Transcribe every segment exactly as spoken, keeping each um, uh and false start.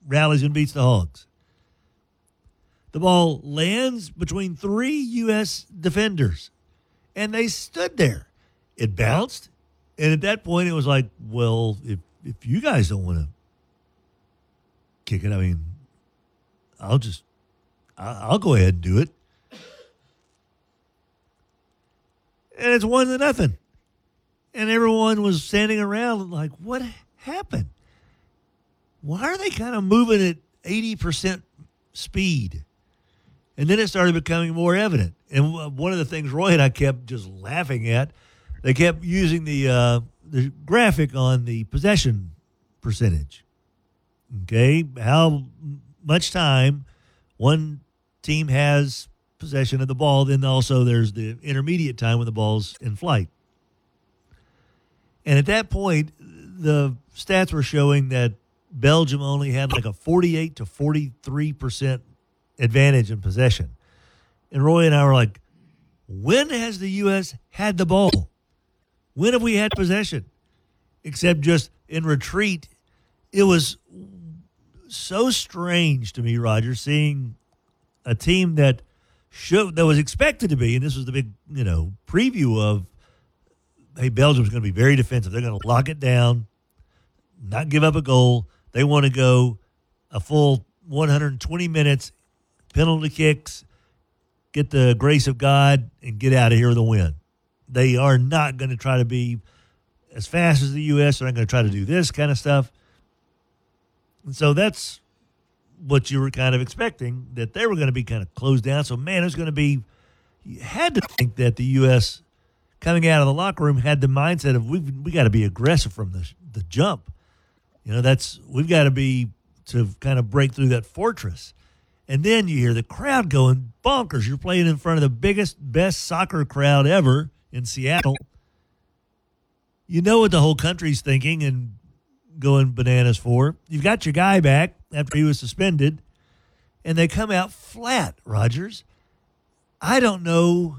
rallies and beats the Hogs. The ball lands between three U S defenders, and they stood there. It bounced, and at that point, it was like, well, if if you guys don't want to kick it, I mean, I'll just, I'll go ahead and do it. And it's one to nothing. And everyone was standing around like, what happened? Why are they kind of moving at eighty percent speed? And then it started becoming more evident. And one of the things Roy and I kept just laughing at, they kept using the uh, the graphic on the possession percentage. Okay, how much time one team has possession of the ball, then also there's the intermediate time when the ball's in flight. And at that point, the stats were showing that Belgium only had like a forty-eight to forty-three percent advantage in possession. And Roy and I were like, when has the U S had the ball? When have we had possession? Except just in retreat. It was so strange to me, Roger, seeing a team that should, that was expected to be, and this was the big, you know, preview of, hey, Belgium's going to be very defensive. They're going to lock it down, not give up a goal. They want to go a full one hundred twenty minutes, penalty kicks, get the grace of God, and get out of here with a win. They are not going to try to be as fast as the U S. They're not going to try to do this kind of stuff. And so that's what you were kind of expecting, that they were going to be kind of closed down. So, man, it was going to be – you had to think that the U S coming out of the locker room had the mindset of we've we got to be aggressive from the the jump. You know, that's we've got to be to kind of break through that fortress. And then you hear the crowd going bonkers. You're playing in front of the biggest, best soccer crowd ever in Seattle. You know what the whole country's thinking and going bananas for. You've got your guy back after he was suspended, and they come out flat, Rogers. I don't know.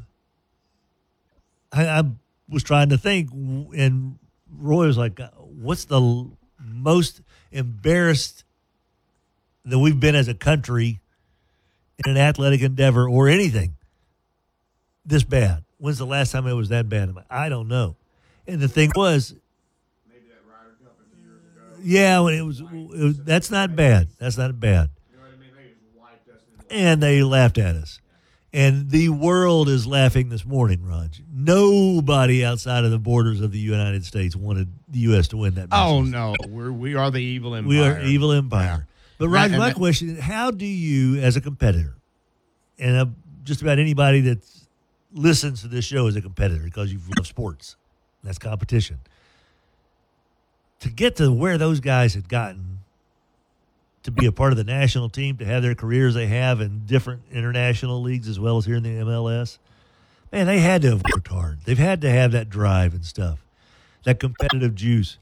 I, I was trying to think, and Roy was like, what's the most embarrassed that we've been as a country in an athletic endeavor or anything this bad? When's the last time it was that bad? I don't know. And the thing was, maybe that Ryder Cup a few years ago. Yeah, when it was, it was. That's not bad. That's not bad. You know what I mean? They just wiped us in the And they laughed at us. And the world is laughing this morning, Raj. Nobody outside of the borders of the United States wanted the U S to win that match. Oh, no. We're, we are the evil empire. We are evil empire. But, Raj, And my that- question is, how do you, as a competitor, and uh, just about anybody that listens to this show is a competitor because you love sports, that's competition, to get to where those guys had gotten, to be a part of the national team, to have their careers they have in different international leagues as well as here in the M L S, man, they had to have worked hard. They've had to have that drive and stuff, that competitive juice.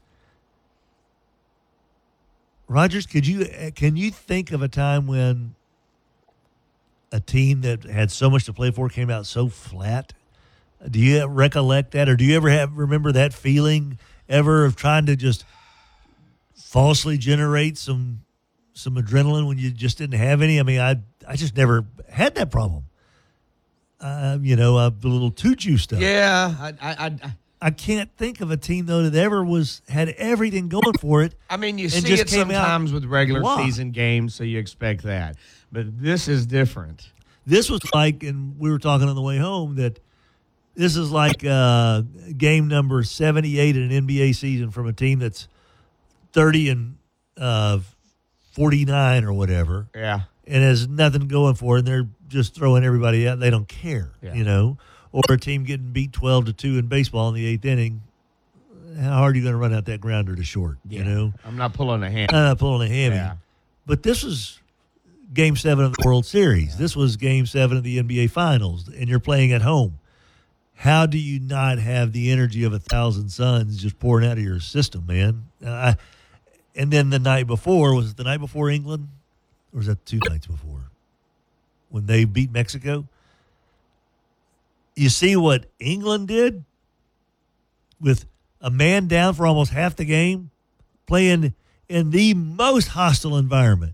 Rogers, could you can you think of a time when a team that had so much to play for came out so flat? Do you recollect that, or do you ever have remember that feeling ever of trying to just falsely generate some some adrenaline when you just didn't have any? I mean, I I just never had that problem. Uh, you know, uh, the little two juice stuff. Yeah, I, I, I, I can't think of a team though that ever was had everything going for it. I mean, you and see just it came out sometimes with regular blah. season games, so you expect that. But this is different. This was like, and we were talking on the way home, that this is like uh, game number seventy-eight in an N B A season from a team that's thirty and uh, forty-nine or whatever. Yeah. And has nothing going for it, and they're just throwing everybody out. They don't care, Yeah. you know. Or a team getting beat twelve to two in baseball in the eighth inning. How hard are you going to run out that grounder to short, Yeah. you know? I'm not pulling a hand. I'm not pulling a hammy. Yeah. But this was Game seven of the World Series. Yeah. This was Game seven of the N B A Finals, and you're playing at home. How do you not have the energy of a thousand suns just pouring out of your system, man? Uh, and then the night before, was it the night before England? Or was that two nights before? When they beat Mexico? You see what England did with a man down for almost half the game, playing in the most hostile environment.